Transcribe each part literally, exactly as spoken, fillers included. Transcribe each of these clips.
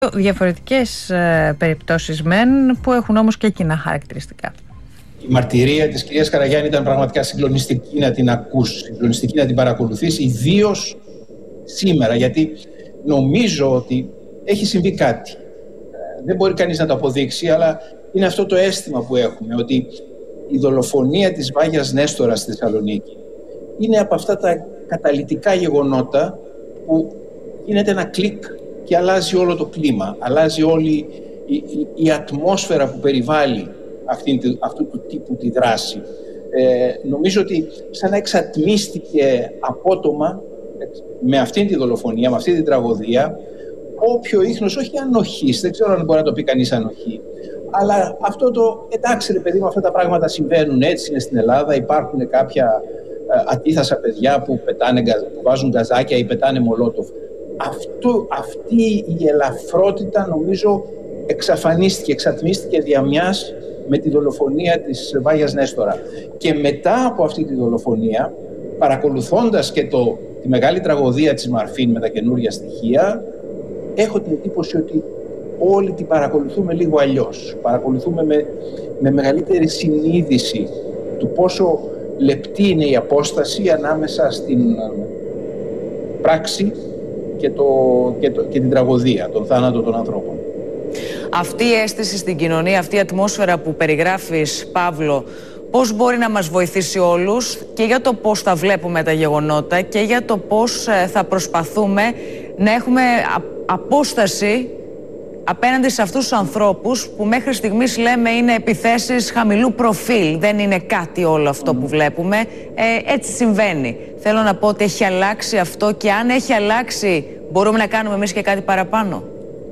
Διαφορετικές ε, περιπτώσεις μεν, που έχουν όμως και κοινά χαρακτηριστικά. Η μαρτυρία της κυρίας Καραγιάννη ήταν πραγματικά συγκλονιστική να την ακούσει, συγκλονιστική να την παρακολουθήσει, ιδίως σήμερα, γιατί νομίζω ότι έχει συμβεί κάτι. Δεν μπορεί κανείς να το αποδείξει, αλλά είναι αυτό το αίσθημα που έχουμε, ότι η δολοφονία της Βάγιας Νέστορα στη Θεσσαλονίκη είναι από αυτά τα καταλυτικά γεγονότα που γίνεται ένα κλικ και αλλάζει όλο το κλίμα, αλλάζει όλη η, η, η ατμόσφαιρα που περιβάλλει αυτή, αυτού του τύπου τη δράση. Ε, νομίζω ότι σαν να εξατμίστηκε απότομα με αυτή τη δολοφονία, με αυτή την τραγωδία, όποιο ίχνος, όχι ανοχής, δεν ξέρω αν μπορεί να το πει κανείς ανοχή, αλλά αυτό το, εντάξει ρε παιδί μου, αυτά τα πράγματα συμβαίνουν, έτσι είναι στην Ελλάδα, υπάρχουν κάποια ε, ατίθασα παιδιά που, πετάνε, που βάζουν γκαζάκια ή πετάνε μολότοφ. Αυτό, αυτή η ελαφρότητα νομίζω εξαφανίστηκε, εξατμίστηκε διαμιάς με τη δολοφονία της Βάγιας Νέστορα. Και μετά από αυτή τη δολοφονία, παρακολουθώντας και το, τη μεγάλη τραγωδία της Μαρφίν με τα καινούρια στοιχεία, έχω την εντύπωση ότι όλοι την παρακολουθούμε λίγο αλλιώς. Παρακολουθούμε με, με μεγαλύτερη συνείδηση του πόσο λεπτή είναι η απόσταση ανάμεσα στην πράξη και, το, και, το, και την τραγωδία, τον θάνατο των ανθρώπων. Αυτή η αίσθηση στην κοινωνία, αυτή η ατμόσφαιρα που περιγράφεις, Παύλο, πώς μπορεί να μας βοηθήσει όλους και για το πώς θα βλέπουμε τα γεγονότα και για το πώς θα προσπαθούμε να έχουμε απόσταση απέναντι σε αυτούς τους ανθρώπους που μέχρι στιγμής λέμε είναι επιθέσεις χαμηλού προφίλ. Δεν είναι κάτι όλο αυτό που βλέπουμε. Ε, έτσι συμβαίνει. Θέλω να πω ότι έχει αλλάξει αυτό και αν έχει αλλάξει μπορούμε να κάνουμε εμείς και κάτι παραπάνω.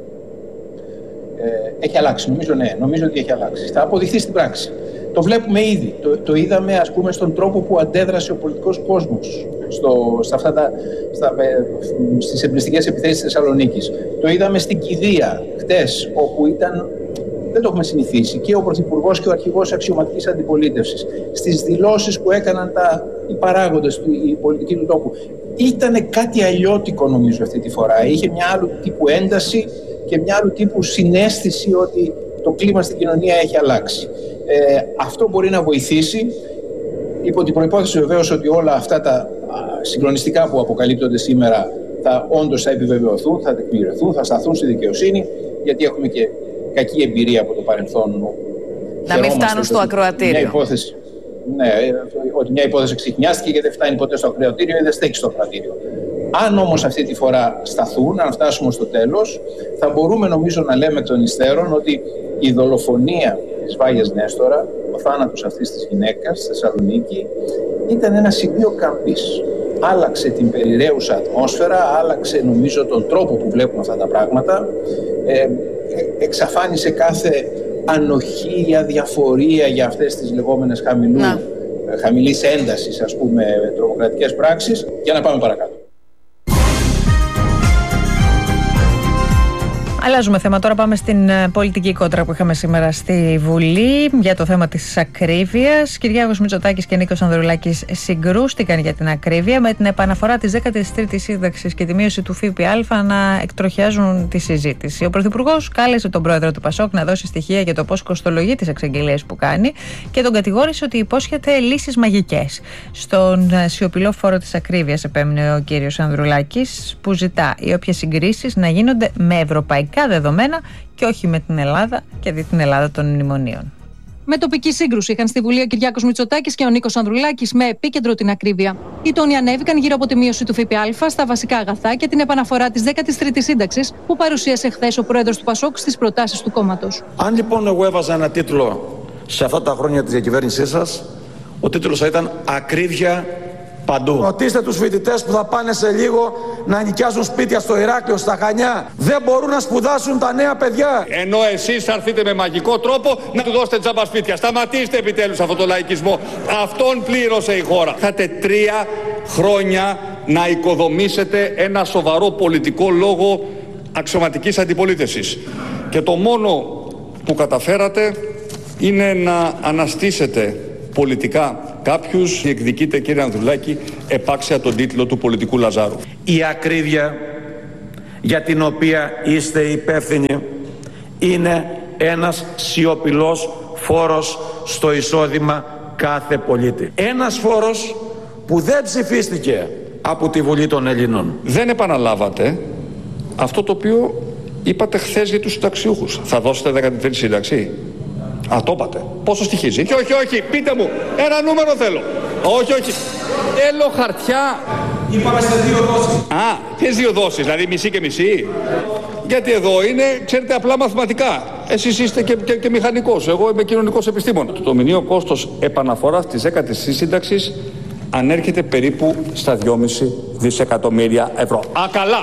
Ε, έχει αλλάξει, νομίζω ναι. Νομίζω ότι έχει αλλάξει. Θα αποδειχθεί στην πράξη. Το βλέπουμε ήδη. Το, το είδαμε ας πούμε στον τρόπο που αντέδρασε ο πολιτικός κόσμος στο, στα αυτά τα, στα, στις εμπριστικές επιθέσεις της Θεσσαλονίκης. Το είδαμε στην κηδεία χτες, όπου ήταν, δεν το έχουμε συνηθίσει, και ο Πρωθυπουργός και ο Αρχηγός Αξιωματικής Αντιπολίτευσης, στις δηλώσεις που έκαναν τα, οι παράγοντες, οι πολιτικοί του τόπου. Ήτανε κάτι αλλιώτικο νομίζω αυτή τη φορά. Είχε μια άλλου τύπου ένταση και μια άλλου τύπου συναίσθηση ότι το κλίμα στην κοινωνία έχει αλλάξει. Ε, αυτό μπορεί να βοηθήσει, υπό την προϋπόθεση βεβαίως ότι όλα αυτά τα συγκλονιστικά που αποκαλύπτονται σήμερα θα όντως θα επιβεβαιωθούν, θα τεκμηριωθούν, θα σταθούν στη δικαιοσύνη, γιατί έχουμε και κακή εμπειρία από το παρελθόν. Να μην φτάνουν στο ακροατήριο. Μια υπόθεση, ναι, ότι μια υπόθεση ξεχνιάστηκε και δεν φτάνει ποτέ στο ακροατήριο ή δεν στέκει στο ακροατήριο. Αν όμως αυτή τη φορά σταθούν, αν φτάσουμε στο τέλος, θα μπορούμε νομίζω να λέμε εκ των υστέρων ότι η δολοφονία της Βάγιας Νέστορα, ο θάνατος αυτής της γυναίκας στη Θεσσαλονίκη, ήταν ένα σημείο καμπής. Άλλαξε την περιραίουσα ατμόσφαιρα, άλλαξε νομίζω τον τρόπο που βλέπουμε αυτά τα πράγματα, ε, εξαφάνισε κάθε ανοχή ή αδιαφορία για αυτές τις λεγόμενες χαμηλού, ε, χαμηλής έντασης, ας πούμε, τρομοκρατικές πράξεις. Για να πάμε παρακάτω. Αλλάζουμε θέμα. Τώρα πάμε στην πολιτική κόντρα που είχαμε σήμερα στη Βουλή για το θέμα της ακρίβειας. Κυριάκος Μητσοτάκης και Νίκος Ανδρουλάκης συγκρούστηκαν για την ακρίβεια με την επαναφορά της δέκατης τρίτης σύνταξης και τη μείωση του ΦΠΑ να εκτροχιάζουν τη συζήτηση. Ο Πρωθυπουργός κάλεσε τον πρόεδρο του Πασόκ να δώσει στοιχεία για το πώς κοστολογεί τις εξαγγελίες που κάνει και τον κατηγόρησε ότι υπόσχεται λύσεις μαγικές. Στον σιωπηλό φόρο της ακρίβειας επέμεινε ο κύριος Ανδρουλάκης, που ζητά οι όποιες συγκρίσεις να γίνονται με ευρωπαϊκά δεδομένα και όχι με την Ελλάδα και δι' την Ελλάδα των μνημονίων. Με τοπική σύγκρουση είχαν στη Βουλή ο Κυριάκος Μητσοτάκης και ο Νίκος Ανδρουλάκης με επίκεντρο την ακρίβεια. Οι τόνοι ανέβηκαν γύρω από τη μείωση του ΦΠΑ στα βασικά αγαθά και την επαναφορά της δέκατης τρίτης σύνταξης που παρουσίασε χθες ο πρόεδρος του Πασόκ στις προτάσεις του κόμματος. Αν λοιπόν εγώ έβαζα ένα τίτλο σε αυτά τα χρόνια της διακυβέρνησής σας, ο τίτλος θα ήταν «Ακρίβεια παντού». Ρωτήστε τους φοιτητές που θα πάνε σε λίγο να νοικιάζουν σπίτια στο Ηράκλειο, στα Χανιά. Δεν μπορούν να σπουδάσουν τα νέα παιδιά. Ενώ εσείς θα έρθετε με μαγικό τρόπο να του δώσετε τζάμπα σπίτια. Σταματήστε επιτέλους αυτό το λαϊκισμό. Αυτόν πλήρωσε η χώρα. Είχατε τρία χρόνια να οικοδομήσετε ένα σοβαρό πολιτικό λόγο αξιωματικής αντιπολίτευσης. Και το μόνο που καταφέρατε είναι να αναστήσετε πολιτικά κάποιους. Διεκδικείτε, κύριε Ανδρουλάκη, επάξια τον τίτλο του πολιτικού Λαζάρου. Η ακρίβεια για την οποία είστε υπεύθυνοι είναι ένας σιωπηλός φόρος στο εισόδημα κάθε πολίτη. Ένας φόρος που δεν ψηφίστηκε από τη Βουλή των Ελλήνων. Δεν επαναλάβατε αυτό το οποίο είπατε χθες για τους συνταξιούχους. Θα δώσετε δέκατη τρίτη σύνταξη? Α, το είπατε. Πόσο στοιχίζει? Και όχι, όχι, πείτε μου. Ένα νούμερο θέλω. Όχι, όχι. Θέλω χαρτιά. Είπαμε σε δύο δόσεις. Α, ποιες δύο δόσεις, δηλαδή μισή και μισή? Γιατί εδώ είναι, ξέρετε, απλά μαθηματικά. Εσείς είστε και, και, και μηχανικός. Εγώ είμαι κοινωνικός επιστήμον. Το μηνιαίο κόστος επαναφοράς της δέκατης σύνταξης ανέρχεται περίπου στα δυόμισι δισεκατομμύρια ευρώ. Α, καλά!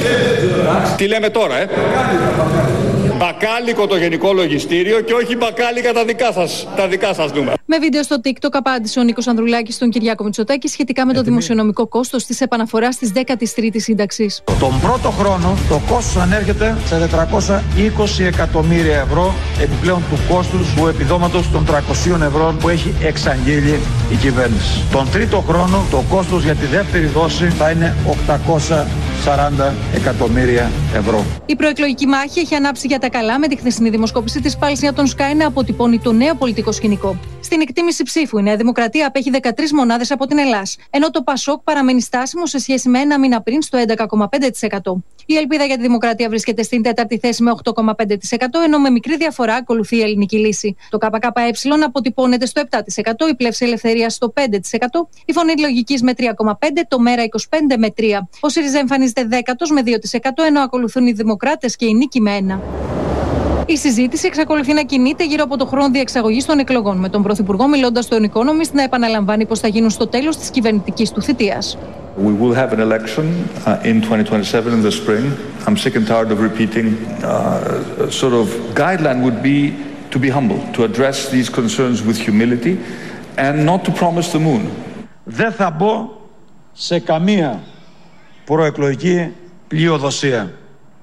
Τι λέμε τώρα, ε? Μπακάλικο το Γενικό Λογιστήριο και όχι μπακάλικα τα δικά σας, τα δικά σας νούμερα. Με βίντεο στο TikTok απάντησε ο Νίκος Ανδρουλάκης στον Κυριάκο Μητσοτάκη σχετικά με το δημοσιονομικό κόστος της επαναφοράς της δέκατης τρίτης σύνταξης. Τον πρώτο χρόνο το κόστος ανέρχεται σε τετρακόσια είκοσι εκατομμύρια ευρώ επιπλέον του κόστους του επιδόματος των τριακοσίων ευρώ που έχει εξαγγείλει η κυβέρνηση. Τον τρίτο χρόνο το κόστος για τη δεύτερη δόση θα είναι οκτακόσια σαράντα εκατομμύρια ευρώ. Η προεκλογική μάχη έχει ανάψει για τα καλά με τη χθεσινή δημοσκόπηση της Πάλς για τον Sky να αποτυπώνει το νέο πολιτικό σκηνικό. Στην εκτίμηση ψήφου η Νέα Δημοκρατία απέχει δεκατρείς μονάδες από την Ελλάς, ενώ το Πασόκ παραμένει στάσιμο σε σχέση με ένα μήνα πριν στο έντεκα κόμμα πέντε τοις εκατό. Η Ελπίδα για τη Δημοκρατία βρίσκεται στην τέταρτη θέση με οκτώ κόμμα πέντε τοις εκατό, ενώ με μικρή διαφορά ακολουθεί η Ελληνική Λύση. Το ΚΚΕ αποτυπώνεται στο επτά τοις εκατό, η Πλεύση Ελευθερίας στο πέντε τοις εκατό, η Φωνή Λογικής με τρία κόμμα πέντε τοις εκατό, το Μέρα είκοσι πέντε τοις εκατό με τρία τοις εκατό. Ο ΣΥΡΙΖΑ εμφανίζεται δέκατος με δύο τοις εκατό, ενώ ακολουθούν οι Δημοκράτες και η Νίκη με ένα. Η συζήτηση εξακολουθεί να κινείται γύρω από το χρόνο διεξαγωγής των εκλογών, με τον Πρωθυπουργό μιλώντας στον Economist να επαναλαμβάνει πως θα γίνουν στο τέλος της κυβερνητικής του θητείας. We will have an election uh, in twenty twenty-seven in the spring. I'm sick and tired of repeating. Uh, sort of guideline would be to be humble, to address these concerns with humility and not to promise the moon. Δεν θα μπω σε καμία προεκλογική πλειοδοσία.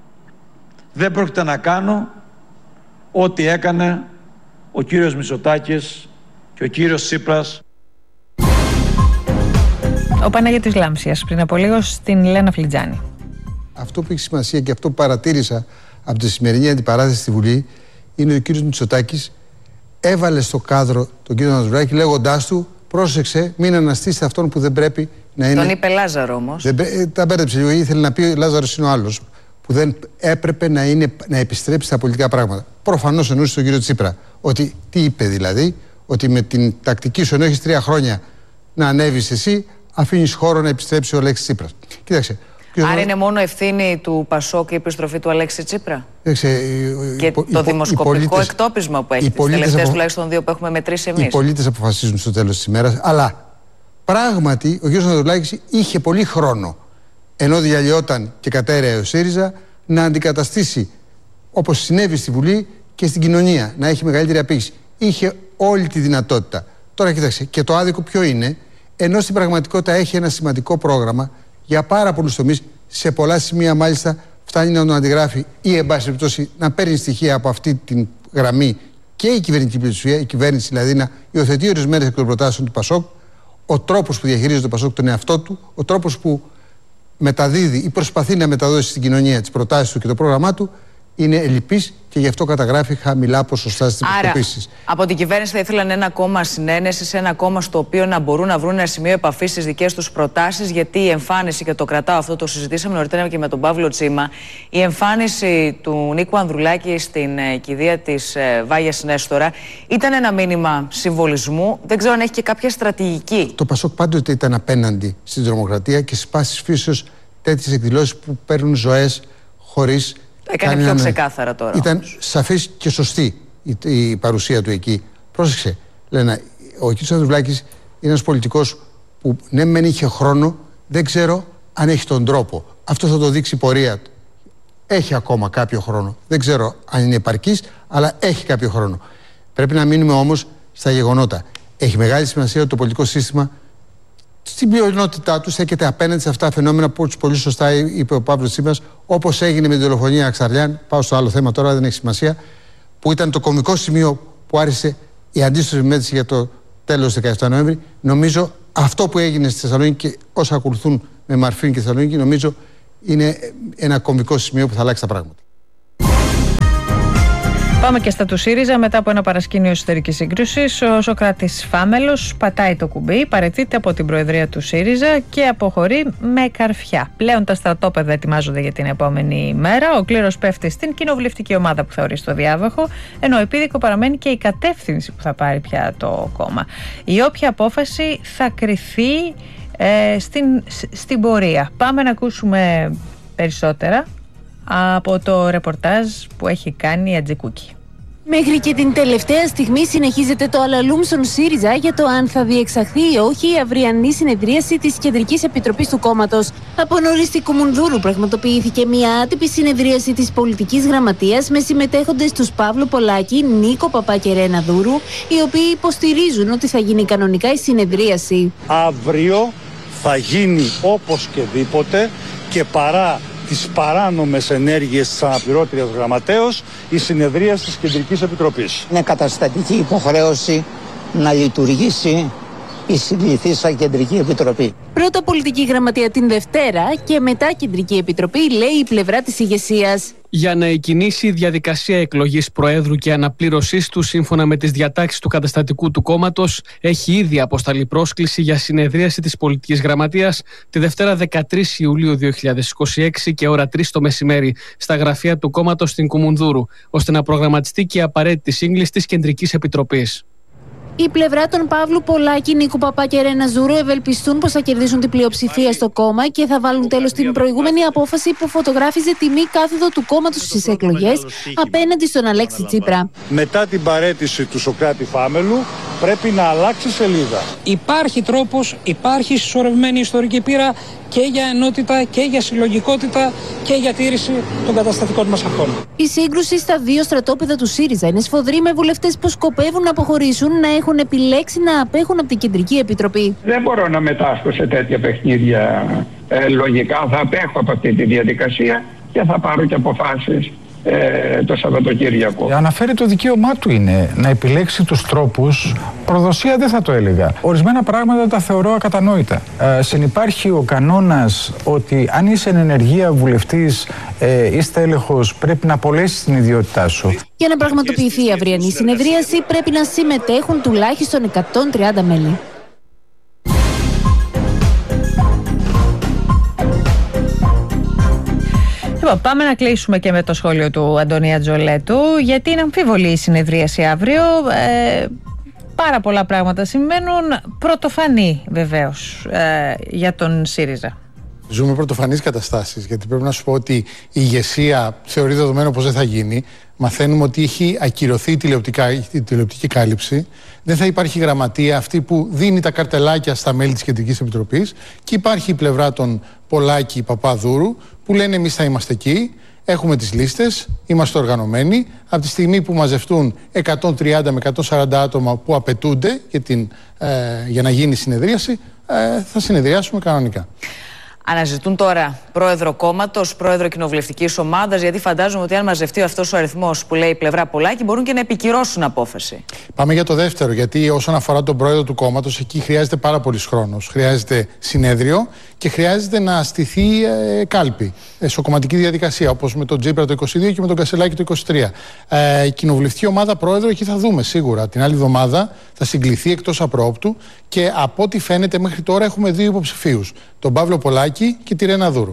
Δεν πρόκειται να κάνω ό,τι έκανε ο κύριος Μητσοτάκης και ο κύριος Τσίπρας. Ο Παναγιώτης Λάμψιας πριν από λίγο στην Λένα Φλιτζάνη. Αυτό που έχει σημασία και αυτό που παρατήρησα από τη σημερινή αντιπαράθεση στη Βουλή είναι ότι ο κύριος Μητσοτάκης έβαλε στο κάδρο τον κύριο Ανδρουλάκη λέγοντάς του πρόσεξε μην αναστήσετε αυτόν που δεν πρέπει να είναι. Τον είπε Λάζαρο όμως. Δεν, τα μπέρδεψε λίγο, ήθελε να πει ο Λάζαρος είναι ο άλλος που δεν έπρεπε να, είναι, να επιστρέψει στα πολιτικά πράγματα. Προφανώς εννοούσε τον κύριο Τσίπρα. Ότι τι είπε δηλαδή, ότι με την τακτική σου ενώ έχεις τρία χρόνια να ανέβεις εσύ, αφήνεις χώρο να επιστρέψει ο Αλέξης Τσίπρας. Κοίταξε. Άρα να... είναι μόνο ευθύνη του Πασόκ η επιστροφή του Αλέξη Τσίπρα. Κοίταξε, και οι, το οι, δημοσκοπικό οι πολίτες, εκτόπισμα που έχει, τις τελευταίες απο... τουλάχιστον δύο που έχουμε μετρήσει εμείς. Οι πολίτες αποφασίζουν στο τέλος της ημέρας, αλλά πράγματι ο κ. Ανδρουλάκης είχε πολύ χρόνο, ενώ διαλυόταν και κατέρεε ο ΣΥΡΙΖΑ, να αντικαταστήσει, όπως συνέβη στη Βουλή και στην κοινωνία, να έχει μεγαλύτερη απήχηση. Είχε όλη τη δυνατότητα. Τώρα κοίταξε, και το άδικο ποιο είναι, ενώ στην πραγματικότητα έχει ένα σημαντικό πρόγραμμα για πάρα πολλούς τομείς, σε πολλά σημεία μάλιστα φτάνει να τον αντιγράφει ή εν πάση περιπτώσει να παίρνει στοιχεία από αυτή την γραμμή και η κυβερνητική πλειοψηφία, η κυβέρνηση δηλαδή να υιοθετεί ορισμένες εκ των προτάσεων του Πασόκ, ο τρόπος που διαχειρίζεται το Πασόκ τον εαυτό του, ο τρόπος που μεταδίδει ή προσπαθεί να μεταδώσει στην κοινωνία τις προτάσεις του και το πρόγραμμά του είναι ελλειπής και γι' αυτό καταγράφει χαμηλά ποσοστά στις υποσκοπήσεις. Από την κυβέρνηση θα ήθελαν ένα κόμμα συνένεσης, ένα κόμμα στο οποίο να μπορούν να βρουν ένα σημείο επαφής στις δικές τους προτάσεις, γιατί η εμφάνιση, και το κρατάω αυτό, το συζητήσαμε νωρίτερα και με τον Παύλο Τσίμα, η εμφάνιση του Νίκου Ανδρουλάκη στην ε, κηδεία της ε, Βάγιας Νέστορα ήταν ένα μήνυμα συμβολισμού. Δεν ξέρω αν έχει και κάποια στρατηγική. Το Πασόκ πάντοτε ήταν απέναντι στην τρομοκρατία και στις πάσης φύσεως τέτοιες εκδηλώσεις που παίρνουν ζωές χωρίς. Έκανε πιο ξεκάθαρα τώρα. Ήταν όμως σαφής και σωστή η, η παρουσία του εκεί. Πρόσεξε, Λένα, ο κ. Ανδρουλάκης είναι ένας πολιτικός που ναι μεν είχε χρόνο, δεν ξέρω αν έχει τον τρόπο. Αυτό θα το δείξει η πορεία του. Έχει ακόμα κάποιο χρόνο. Δεν ξέρω αν είναι επαρκής, αλλά έχει κάποιο χρόνο. Πρέπει να μείνουμε όμως στα γεγονότα. Έχει μεγάλη σημασία ότι το πολιτικό σύστημα στην πλειονότητά του στέκεται απέναντι σε αυτά τα φαινόμενα που πολύ σωστά είπε ο Παύλος Τσίπρας, όπως έγινε με την δολοφονία Αξαρλιάν. Πάω στο άλλο θέμα τώρα, δεν έχει σημασία. Που ήταν το κομβικό σημείο που άρχισε η αντίστροφη μέτρηση για το τέλος του δεκαεφτά Νοέμβρη. Νομίζω αυτό που έγινε στη Θεσσαλονίκη και όσα ακολουθούν με Μαρφίν και Θεσσαλονίκη, νομίζω είναι ένα κομβικό σημείο που θα αλλάξει τα πράγματα. Πάμε και στα του ΣΥΡΙΖΑ. Μετά από ένα παρασκήνιο εσωτερικής σύγκρουσης, ο Σωκράτης Φάμελος πατάει το κουμπί, παραιτείται από την προεδρία του ΣΥΡΙΖΑ και αποχωρεί με καρφιά. Πλέον τα στρατόπεδα ετοιμάζονται για την επόμενη μέρα. Ο κλήρος πέφτει στην κοινοβουλευτική ομάδα που θα ορίσει το διάδοχο, ενώ επίδικο παραμένει και η κατεύθυνση που θα πάρει πια το κόμμα. Η όποια απόφαση θα κριθεί ε, στην, στην πορεία. Πάμε να ακούσουμε περισσότερα από το ρεπορτάζ που έχει κάνει η Ατζικούκη. Μέχρι και την τελευταία στιγμή συνεχίζεται το αλαλούμ στον ΣΥΡΙΖΑ για το αν θα διεξαχθεί ή όχι η αυριανή συνεδρίαση της Κεντρικής Επιτροπής του κόμματος. Από νωρίς στη Κουμουνδούρου πραγματοποιήθηκε μια άτυπη συνεδρίαση της Πολιτικής Γραμματείας με συμμετέχοντες τους Παύλο Πολάκη, Νίκο Παπά και Ρένα Δούρου, οι οποίοι υποστηρίζουν ότι θα γίνει κανονικά η συνεδρίαση. Αύριο θα γίνει οπωσδήποτε και παρά τις παράνομες ενέργειες της αναπληρώτριας γραμματέως η συνεδρία της Κεντρικής Επιτροπής. Είναι καταστατική υποχρέωση να λειτουργήσει η συλληθήσα Κεντρική Επιτροπή. Πρώτα Πολιτική Γραμματεία την Δευτέρα και μετά Κεντρική Επιτροπή, λέει η πλευρά της ηγεσίας. Για να εκκινήσει η διαδικασία εκλογής Προέδρου και αναπλήρωσής του σύμφωνα με τις διατάξεις του καταστατικού του κόμματος, έχει ήδη αποσταλεί πρόσκληση για συνεδρίαση της Πολιτικής Γραμματείας τη Δευτέρα δεκατρείς Ιουλίου δύο χιλιάδες είκοσι έξι και ώρα τρεις το μεσημέρι στα γραφεία του κόμματος στην Κουμουνδούρου, ώστε να προγραμματιστεί και η απαραίτητη σύγκληση της Κεντρικής Επιτροπής. Η πλευρά των Παύλου Πολάκη, Νίκου Παπά και Ρένα Ζούρου ευελπιστούν πως θα κερδίσουν την πλειοψηφία στο κόμμα και θα βάλουν τέλος στην προηγούμενη απόφαση που φωτογράφιζε τη μη κάθοδο του κόμματος στις εκλογές απέναντι στον Αλέξη Τσίπρα. Μετά την παραίτηση του Σωκράτη Φάμελου πρέπει να αλλάξει σελίδα. Υπάρχει τρόπος, υπάρχει συσσωρευμένη ιστορική πείρα και για ενότητα και για συλλογικότητα και για τήρηση των καταστατικών μας αρχών. Η σύγκρουση στα δύο στρατόπεδα του ΣΥΡΙΖΑ είναι σφοδρή, με βουλευτές που σκοπεύουν να αποχωρήσουν να έχουν επιλέξει να απέχουν από την Κεντρική Επιτροπή. Δεν μπορώ να μετάσχω σε τέτοια παιχνίδια. Ε, λογικά θα απέχω από αυτή τη διαδικασία και θα πάρω και αποφάσεις Ε, το Σαββατοκύριακο. Αναφέρει το δικαίωμά του είναι να επιλέξει τους τρόπους. Προδοσία δεν θα το έλεγα. Ορισμένα πράγματα τα θεωρώ ακατανόητα. Ε, συνυπάρχει ο κανόνας ότι αν είσαι εν ενεργεία βουλευτής ε, ή στέλεχος, πρέπει να απολέσεις την ιδιότητά σου. Για να πραγματοποιηθεί η αυριανή συνεδρίαση πρέπει να συμμετέχουν τουλάχιστον εκατόν τριάντα μέλη. Λοιπόν, πάμε να κλείσουμε και με το σχόλιο του Αντώνη Ατζολέτου, γιατί είναι αμφίβολη η συνεδρίαση αύριο. Ε, πάρα πολλά πράγματα σημαίνουν. Πρωτοφανή βεβαίως ε, για τον ΣΥΡΙΖΑ. Ζούμε πρωτοφανείς καταστάσεις, γιατί πρέπει να σου πω ότι η ηγεσία θεωρεί δεδομένο πως δεν θα γίνει. Μαθαίνουμε ότι έχει ακυρωθεί η, η τηλεοπτική κάλυψη. Δεν θα υπάρχει γραμματεία, αυτή που δίνει τα καρτελάκια στα μέλη της Κεντρικής Επιτροπής. Και υπάρχει η πλευρά των Πολάκη Παπαδούρου που λένε εμείς θα είμαστε εκεί. Έχουμε τις λίστες, είμαστε οργανωμένοι. Από τη στιγμή που μαζευτούν εκατόν τριάντα με εκατόν σαράντα άτομα που απαιτούνται για, την, ε, για να γίνει η συνεδρίαση, ε, θα συνεδριάσουμε κανονικά. Αναζητούν τώρα πρόεδρο κόμματος, πρόεδρο κοινοβουλευτικής ομάδας, γιατί φαντάζομαι ότι αν μαζευτεί αυτός ο αριθμός που λέει η πλευρά Πολάκη, μπορούν και να επικυρώσουν απόφαση. Πάμε για το δεύτερο, γιατί όσον αφορά τον πρόεδρο του κόμματος, εκεί χρειάζεται πάρα πολύς χρόνος. Χρειάζεται συνέδριο και χρειάζεται να στηθεί ε, κάλπη, εσωκομματική διαδικασία, όπως με τον Τσίπρα το είκοσι δύο και με τον Κασελάκη το είκοσι τρία. Ε, η κοινοβουλευτική ομάδα πρόεδρο, εκεί θα δούμε σίγουρα. Την άλλη εβδομάδα θα συγκληθεί εκτός απρόπτου και από ό,τι φαίνεται μέχρι τώρα έχουμε δύο υποψηφίους. Τον Παύλο Πολάκη και τη Ρένα Δούρου.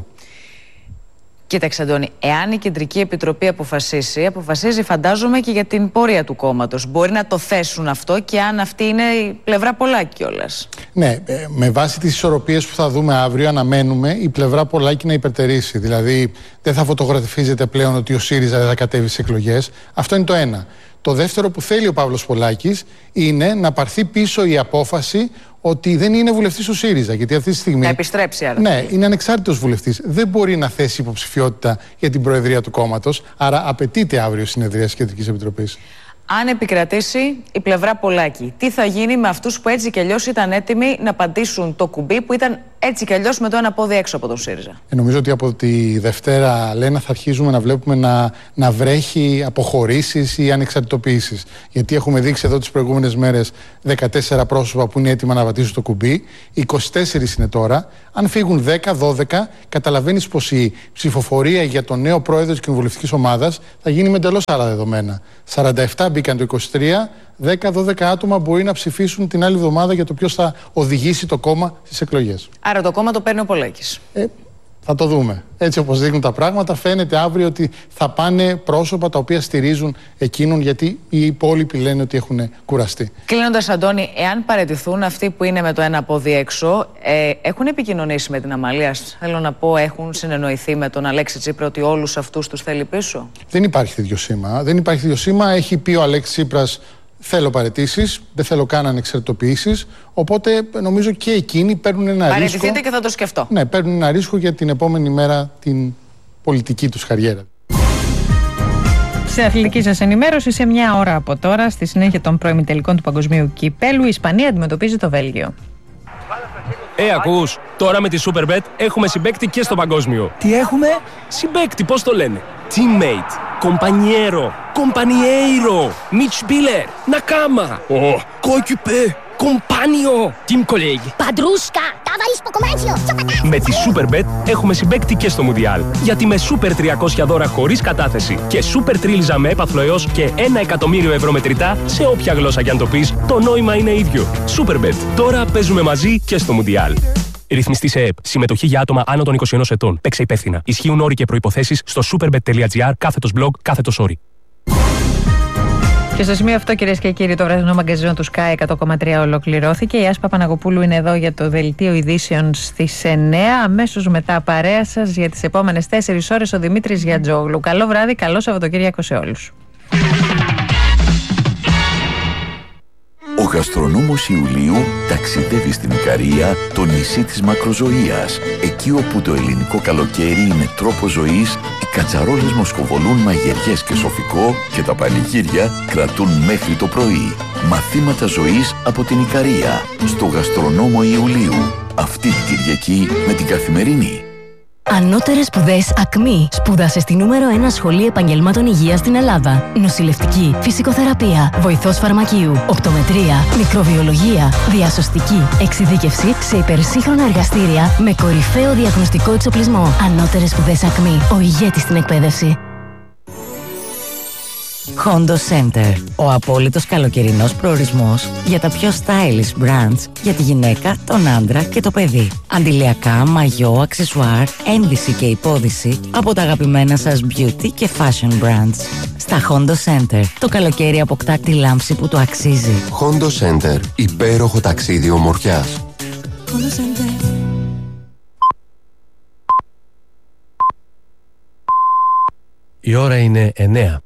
Κοίταξε, Αντώνη, εάν η Κεντρική Επιτροπή αποφασίσει, αποφασίζει φαντάζομαι και για την πορεία του κόμματος. Μπορεί να το θέσουν αυτό και αν αυτή είναι η πλευρά Πολάκη κιόλας. Ναι, με βάση τις ισορροπίες που θα δούμε αύριο, αναμένουμε η πλευρά Πολάκη να υπερτερήσει. Δηλαδή, δεν θα φωτογραφίζεται πλέον ότι ο ΣΥΡΙΖΑ δεν θα κατέβει στις εκλογές. Αυτό είναι το ένα. Το δεύτερο που θέλει ο Παύλος Πολάκης είναι να πάρθει πίσω η απόφαση ότι δεν είναι βουλευτής του ΣΥΡΙΖΑ. Γιατί αυτή τη στιγμή. Να επιστρέψει άρα. Ναι, είναι ανεξάρτητος βουλευτής. Δεν μπορεί να θέσει υποψηφιότητα για την προεδρία του κόμματος. Άρα απαιτείται αύριο συνεδρία της Κεντρικής Επιτροπής. Αν επικρατήσει η πλευρά Πολάκη, τι θα γίνει με αυτούς που έτσι κι αλλιώς ήταν έτοιμοι να πατήσουν το κουμπί, που ήταν έτσι κι αλλιώς με το ένα πόδι έξω από τον ΣΥΡΙΖΑ. Ε, νομίζω ότι από τη Δευτέρα, Λένα, θα αρχίζουμε να βλέπουμε να, να βρέχει αποχωρήσεις ή ανεξαρτητοποιήσεις. Γιατί έχουμε δείξει εδώ τις προηγούμενες μέρες δεκατέσσερα πρόσωπα που είναι έτοιμα να βατήσουν το κουμπί, είκοσι τέσσερα είναι τώρα. Αν φύγουν δέκα δώδεκα, καταλαβαίνεις πως η ψηφοφορία για τον νέο πρόεδρο της κοινοβουλευτικής ομάδας θα γίνει με εντελώς άλλα δεδομένα. σαράντα επτά μπήκαν το είκοσι τρία, δέκα δώδεκα άτομα μπορεί να ψηφίσουν την άλλη εβδομάδα για το ποιος θα οδηγήσει το κόμμα στις εκλογές. Άρα το κόμμα το παίρνει ο Πολέκης. Ε, θα το δούμε. Έτσι όπως δείχνουν τα πράγματα, φαίνεται αύριο ότι θα πάνε πρόσωπα τα οποία στηρίζουν εκείνον, γιατί οι υπόλοιποι λένε ότι έχουν κουραστεί. Κλείνοντας, Αντώνη, εάν παραιτηθούν αυτοί που είναι με το ένα πόδι έξω, ε, έχουν επικοινωνήσει με την Αμαλία? Θέλω να πω, έχουν συνεννοηθεί με τον Αλέξη Τσίπρα ότι όλους αυτούς τους θέλει πίσω? Δεν υπάρχει τέτοιο σήμα. Δεν υπάρχει τέτοιο σήμα. Έχει πει ο Αλέξης Τσίπρας: θέλω παραιτήσεις, δεν θέλω καν ανεξαρτητοποιήσεις. Οπότε νομίζω και εκείνοι παίρνουν ένα ρίσκο. Παραιτηθείτε και θα το σκεφτώ. Ναι, παίρνουν ένα ρίσκο για την επόμενη μέρα την πολιτική τους καριέρα. Σε αθλητική σας ενημέρωση, σε μια ώρα από τώρα, στη συνέχεια των προημιτελικών του Παγκοσμίου Κυπέλου, η Ισπανία αντιμετωπίζει το Βέλγιο. Ε, ακούς, τώρα με τη Superbet έχουμε συμπαίκτη και στο παγκόσμιο. Τι έχουμε? Συμπαίκτη, πώς το λένε? Teammate, compañero, compañeiro, Mitspieler, Nakama, oh, coéquipier, compagno, team colleague. Padrusca, ταβαλείς στο κομμάτσιο. Με τη Superbet έχουμε συμπαίκτη και στο Μουντιάλ. Γιατί με Super τριακόσια δώρα χωρίς κατάθεση και Super τρίλιζα με έπαθλο έως και ένα εκατομμύριο ευρώ μετρητά, σε όποια γλώσσα κι αν το πεις, το νόημα είναι ίδιο. Superbet. Τώρα παίζουμε μαζί και στο Μουντιάλ. Ρυθμιστή σε ΕΕΠ. Συμμετοχή για άτομα άνω των είκοσι ενός ετών. Παίξε υπεύθυνα. Ισχύουν όροι και προϋποθέσεις στο superbet.gr κάθετος blog κάθετος όροι. Και στο σημείο αυτό, κυρίες και κύριοι, το βραδινό μαγκαζίνο του Sky εκατό κόμμα τρία ολοκληρώθηκε. Η Άσπα Παναγοπούλου είναι εδώ για το δελτίο ειδήσεων στις εννιά. Αμέσως μετά παρέα σας για τις επόμενες τέσσερις ώρες ο Δημήτρης Γιατζόγλου. Καλό βράδυ, καλό Σαββατοκύριακο σε όλους. Ο γαστρονόμος Ιουλίου ταξιδεύει στην Ικαρία, το νησί της μακροζωίας. Εκεί όπου το ελληνικό καλοκαίρι είναι τρόπος ζωής, οι κατσαρόλες μοσκοβολούν μαγειριές και σοφικό και τα πανηγύρια κρατούν μέχρι το πρωί. Μαθήματα ζωής από την Ικαρία, στο γαστρονόμο Ιουλίου. Αυτή την Κυριακή με την Καθημερινή. Ανώτερες σπουδές ΑΚΜΗ. Σπούδασε στη νούμερο ένα σχολή επαγγελμάτων υγείας στην Ελλάδα. Νοσηλευτική, φυσικοθεραπεία, βοηθός φαρμακείου, οπτομετρία, μικροβιολογία, διασωστική, εξειδίκευση σε υπερσύγχρονα εργαστήρια με κορυφαίο διαγνωστικό εξοπλισμό. Ανώτερες σπουδές ΑΚΜΗ. Ο ηγέτης στην εκπαίδευση. Hondo Center. Ο απόλυτος καλοκαιρινός προορισμός για τα πιο stylish brands για τη γυναίκα, τον άντρα και το παιδί. Αντιλιακά, μαγιό, αξεσουάρ, ένδυση και υπόδυση από τα αγαπημένα σας beauty και fashion brands. Στα Hondo Center, το καλοκαίρι αποκτά τη λάμψη που του αξίζει. Hondo Center. Υπέροχο ταξίδι ομορφιάς. Hondo Center. Η ώρα είναι εννιά.